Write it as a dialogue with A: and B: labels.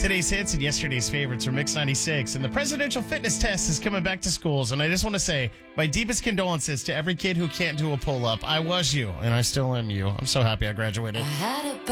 A: Today's hits and yesterday's favorites are Mix 96, and the presidential fitness test is coming back to schools. And I just want to say my deepest condolences to every kid who can't do a pull-up. I was you, and I still am you. I'm so happy I graduated.